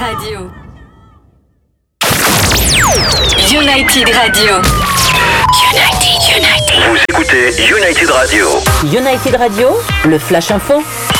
Radio. United Radio. United. Vous écoutez United Radio. United Radio, le Flash Info.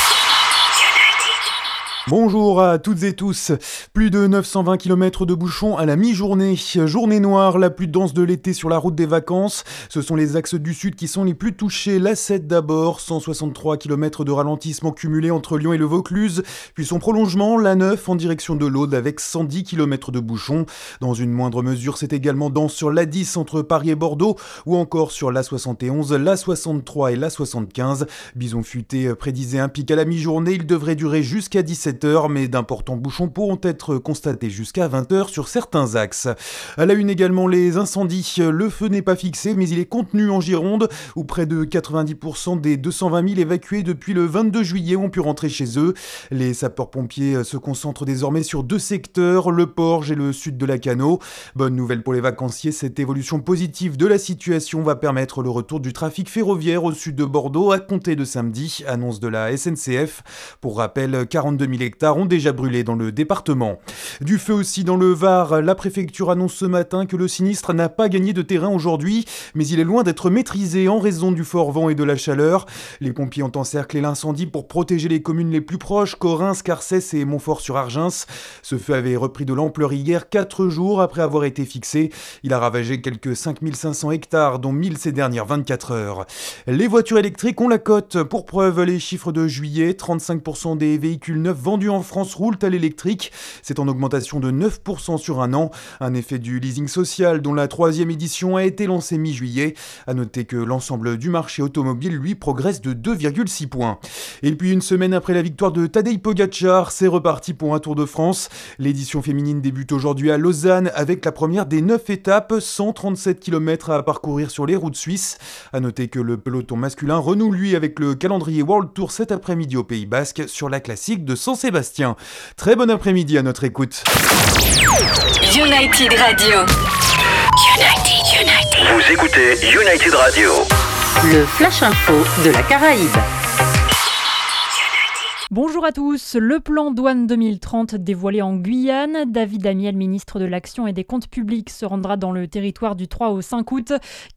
Bonjour à toutes et tous. Plus de 920 km de bouchons à la mi-journée. Journée noire, la plus dense de l'été sur la route des vacances. Ce sont les axes du sud qui sont les plus touchés. L'A7 d'abord, 163 km de ralentissement cumulé entre Lyon et le Vaucluse. Puis son prolongement, l'A9 en direction de l'Aude avec 110 km de bouchons. Dans une moindre mesure, c'est également dense sur l'A10 entre Paris et Bordeaux ou encore sur l'A71, l'A63 et l'A75. Bison Futé prédisait un pic à la mi-journée. Il devrait durer jusqu'à 17h, mais d'importants bouchons pourront être constatés jusqu'à 20h sur certains axes. À la une également, les incendies. Le feu n'est pas fixé, mais il est contenu en Gironde, où près de 90% des 220 000 évacués depuis le 22 juillet ont pu rentrer chez eux. Les sapeurs-pompiers se concentrent désormais sur deux secteurs, le Porge et le sud de la Cano. Bonne nouvelle pour les vacanciers, cette évolution positive de la situation va permettre le retour du trafic ferroviaire au sud de Bordeaux à compter de samedi, annonce de la SNCF. Pour rappel, 42 000 hectares ont déjà brûlé dans le département. Du feu aussi dans le Var. La préfecture annonce ce matin que le sinistre n'a pas gagné de terrain aujourd'hui, mais il est loin d'être maîtrisé en raison du fort vent et de la chaleur. Les pompiers ont encerclé l'incendie pour protéger les communes les plus proches, Corrins, Carcès et Montfort-sur-Argens. Ce feu avait repris de l'ampleur hier, 4 jours après avoir été fixé. Il a ravagé quelques 5500 hectares, dont 1000 ces dernières 24 heures. Les voitures électriques ont la cote. Pour preuve, les chiffres de juillet, 35% des véhicules neufs vendus en France roulent à l'électrique. C'est en augmentation de 9% sur un an. Un effet du leasing social dont la 3e édition a été lancée mi-juillet. À noter que l'ensemble du marché automobile, lui, progresse de 2,6 points. Et puis une semaine après la victoire de Tadej Pogačar, c'est reparti pour un Tour de France. L'édition féminine débute aujourd'hui à Lausanne avec la première des 9 étapes, 137 km à parcourir sur les routes suisses. À noter que le peloton masculin renoue lui avec le calendrier World Tour cet après-midi au Pays Basque sur la classique de San Sébastien. Très bon après-midi à notre écoute. United Radio. United. Vous écoutez United Radio. Le Flash Info de la Caraïbe. Bonjour à tous. Le plan douane 2030 dévoilé en Guyane. David Amiel, ministre de l'Action et des Comptes publics, se rendra dans le territoire du 3 au 5 août.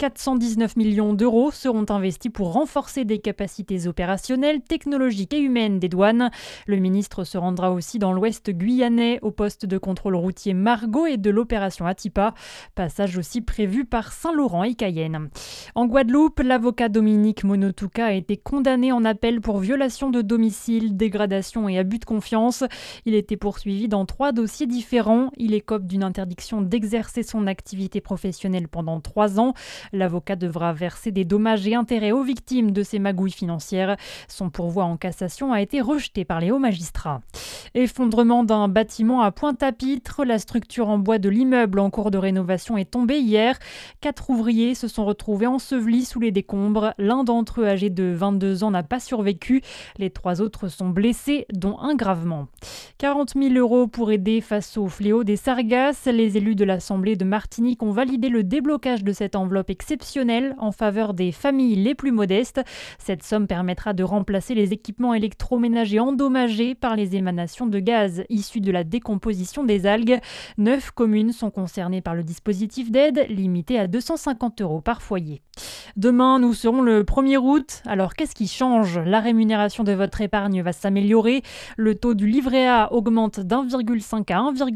419 millions d'euros seront investis pour renforcer des capacités opérationnelles, technologiques et humaines des douanes. Le ministre se rendra aussi dans l'ouest guyanais, au poste de contrôle routier Margot et de l'opération Atipa. Passage aussi prévu par Saint-Laurent et Cayenne. En Guadeloupe, l'avocat Dominique Monotuka a été condamné en appel pour violation de domicile, dégradation et abus de confiance. Il était poursuivi dans 3 dossiers différents. Il écope d'une interdiction d'exercer son activité professionnelle pendant 3 ans. L'avocat devra verser des dommages et intérêts aux victimes de ces magouilles financières. Son pourvoi en cassation a été rejeté par les hauts magistrats. Effondrement d'un bâtiment à Pointe-à-Pitre. La structure en bois de l'immeuble en cours de rénovation est tombée hier. 4 ouvriers se sont retrouvés ensevelis sous les décombres. L'un d'entre eux, âgé de 22 ans, n'a pas survécu. Les 3 autres sont blessés, dont un gravement. 40 000 € pour aider face au fléau des sargasses. Les élus de l'Assemblée de Martinique ont validé le déblocage de cette enveloppe exceptionnelle en faveur des familles les plus modestes. Cette somme permettra de remplacer les équipements électroménagers endommagés par les émanations de gaz issues de la décomposition des algues. 9 communes sont concernées par le dispositif d'aide, limité à 250 € par foyer. Demain, nous serons le 1er août. Alors, qu'est-ce qui change ? La rémunération de votre épargne va s'améliorer. Le taux du livret A augmente d'1,5 à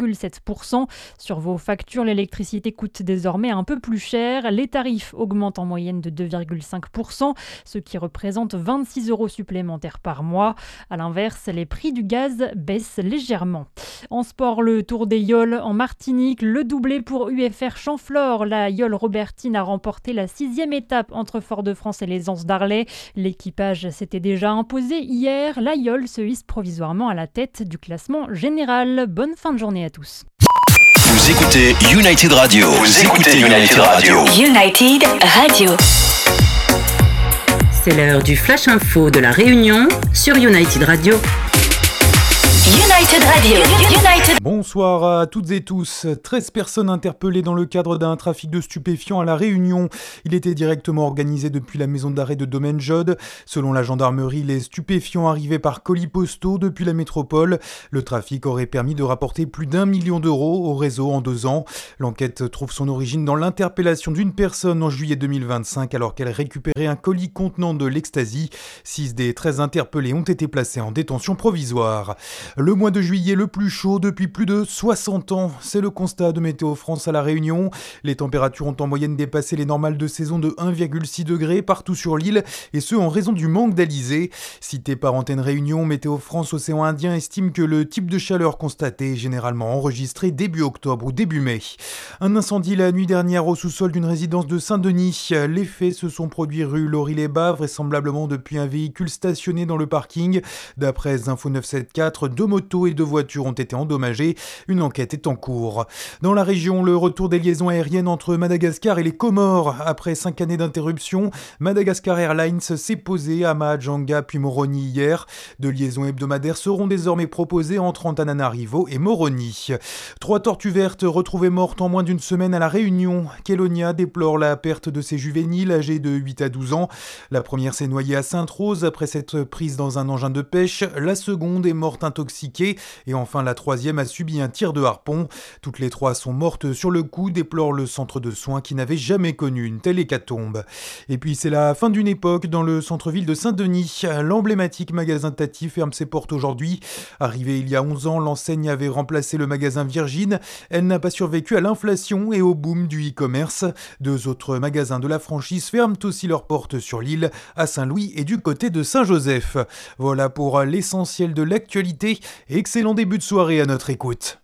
1,7%. Sur vos factures, l'électricité coûte désormais un peu plus cher. Les tarifs augmentent en moyenne de 2,5%, ce qui représente 26 € supplémentaires par mois. À l'inverse, les prix du gaz baissent légèrement. En sport, le Tour des Yoles en Martinique, le doublé pour UFR Champflore. La Yole Robertine a remporté la 6e étape entre Fort-de-France et les Anses d'Arlay. L'équipage s'était déjà imposé hier. La Yole se hisse provisoirement à la tête du classement général. Bonne fin de journée à tous. Vous écoutez United Radio. Vous écoutez United Radio. United Radio. C'est l'heure du Flash Info de la Réunion sur United Radio. United United Radio. United. Bonsoir à toutes et tous. 13 personnes interpellées dans le cadre d'un trafic de stupéfiants à La Réunion. Il était directement organisé depuis la maison d'arrêt de Domenjod. Selon la gendarmerie, les stupéfiants arrivaient par colis postaux depuis la métropole. Le trafic aurait permis de rapporter plus d'1 million d'euros au réseau en 2 ans. L'enquête trouve son origine dans l'interpellation d'une personne en juillet 2025 alors qu'elle récupérait un colis contenant de l'ecstasy. 6 des 13 interpellés ont été placés en détention provisoire. Le mois de juillet le plus chaud depuis plus de 60 ans, c'est le constat de Météo France à La Réunion. Les températures ont en moyenne dépassé les normales de saison de 1,6 degrés partout sur l'île, et ce en raison du manque d'alizés. Cité par Antenne Réunion, Météo France Océan Indien estime que le type de chaleur constaté est généralement enregistré début octobre ou début mai. Un incendie la nuit dernière au sous-sol d'une résidence de Saint-Denis. Les faits se sont produits rue Laurie-les-Bas, vraisemblablement depuis un véhicule stationné dans le parking. D'après Info 974, 2 motos et 2 voitures ont été endommagées. Une enquête est en cours. Dans la région, le retour des liaisons aériennes entre Madagascar et les Comores. Après 5 années d'interruption, Madagascar Airlines s'est posé à Mahajanga puis Moroni hier. 2 liaisons hebdomadaires seront désormais proposées entre Antananarivo et Moroni. 3 tortues vertes retrouvées mortes en moins d'une semaine à La Réunion. Kélonia déplore la perte de ses juvéniles âgés de 8 à 12 ans. La première s'est noyée à Sainte-Rose après s'être prise dans un engin de pêche. La seconde est morte intoxiquée. Et enfin, la troisième a subi un tir de harpon. Toutes les 3 sont mortes sur le coup, déplore le centre de soins qui n'avait jamais connu une telle hécatombe. Et puis c'est la fin d'une époque dans le centre-ville de Saint-Denis. L'emblématique magasin Tati ferme ses portes aujourd'hui. Arrivée il y a 11 ans, l'enseigne avait remplacé le magasin Virgin. Elle n'a pas survécu à l'inflation et au boom du e-commerce. 2 autres magasins de la franchise ferment aussi leurs portes sur l'île, à Saint-Louis et du côté de Saint-Joseph. Voilà pour l'essentiel de l'actualité. Excellent début de soirée à notre écoute.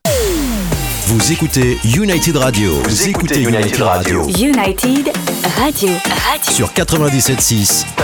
Vous écoutez United Radio. Vous écoutez United Radio. United Radio. Sur 97.6.